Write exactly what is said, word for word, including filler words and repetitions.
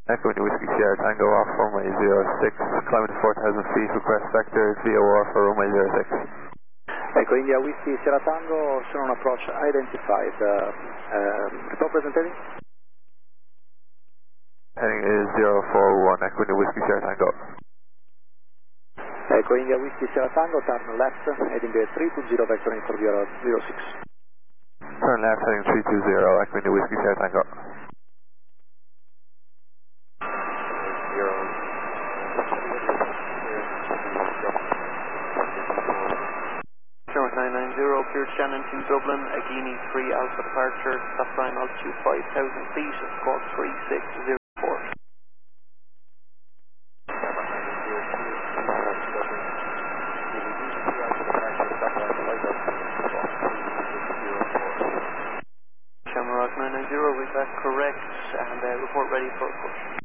Echo India Whiskey Sierra Tango off runway zero six, climbing to four thousand feet, request vector V O R for runway zero six. Echo India Whiskey Sierra Tango, soon on approach identified. Uh, uh, report present heading? Heading is zero four one, Echo India Whiskey Sierra Tango. Echo India Whiskey Sierra Tango, turn left, heading three two zero, vectoring for zero six. Turn left, heading three two zero, Echo India Whiskey Sierra Tango. nine nine zero, clear Shannon to Dublin, Agini three Alpha departure, stop line altitude five thousand feet, squawk three six zero four. Shamrock nine nine zero, is that correct? And uh, report ready for push.